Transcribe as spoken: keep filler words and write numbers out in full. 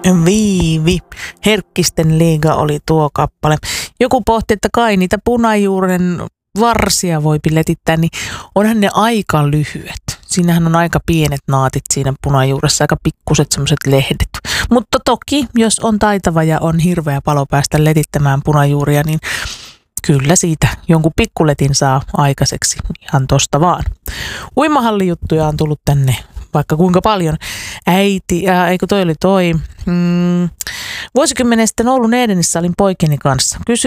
Viivi. Herkkisten liiga oli tuo kappale. Joku pohti, että kai niitä punajuuren varsia voi letittää, niin onhan ne aika lyhyet. Siinähän on aika pienet naatit siinä punajuuressa, aika pikkuset semmoiset lehdet. Mutta toki, jos on taitava ja on hirveä palo päästä letittämään punajuuria, niin kyllä siitä jonkun pikkuletin saa aikaiseksi ihan tosta vaan. Uimahallijuttuja on tullut tänne vaikka kuinka paljon. Äiti, ää, eikö toi oli toi. Mm, vuosikymmenen sitten Oulun Edenissä olin poikeni kanssa. Kysyin